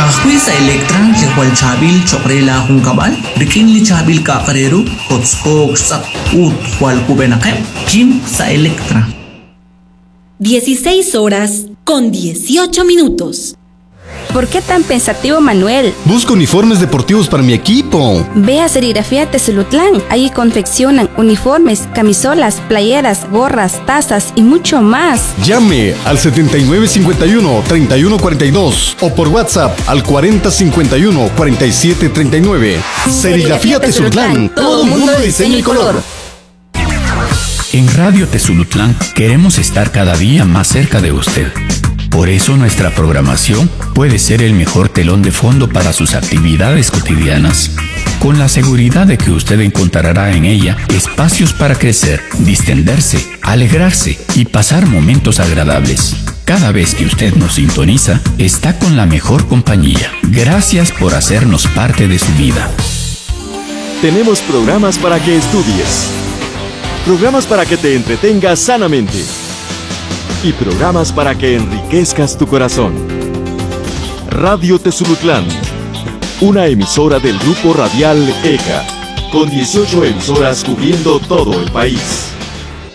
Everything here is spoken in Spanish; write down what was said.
Ahwi sa Electra, Jehual Chabil, Chokrela Hung Kabal, Rikinli Chabil Kakarero, Kotskok Sak Ut Hual Kubenakep, Kim sa Electra. 16 horas con 18 minutos. ¿Por qué tan pensativo, Manuel? Busco uniformes deportivos para mi equipo. Ve a Serigrafía Tezulutlán. Ahí confeccionan uniformes, camisolas, playeras, gorras, tazas y mucho más. Llame al 7951-3142 o por WhatsApp al 4051-4739. Serigrafía Tezulutlán. Todo mundo de diseño y color. En Radio Tezulutlán queremos estar cada día más cerca de usted. Por eso nuestra programación puede ser el mejor telón de fondo para sus actividades cotidianas, con la seguridad de que usted encontrará en ella espacios para crecer, distenderse, alegrarse y pasar momentos agradables. Cada vez que usted nos sintoniza, está con la mejor compañía. Gracias por hacernos parte de su vida. Tenemos programas para que estudies, programas para que te entretengas sanamente y programas para que enriquezcas tu corazón. Radio Tezulutlán, una emisora del grupo radial ECA, con 18 emisoras cubriendo todo el país.